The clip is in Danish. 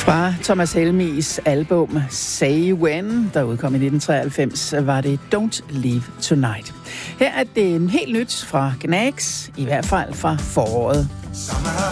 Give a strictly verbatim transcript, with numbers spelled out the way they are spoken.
Fra Thomas Helmigs album Say When, der udkom i nitten treoghalvfems, var det Don't Leave Tonight. Her er det helt nyt fra Gnags, i hvert fald fra foråret.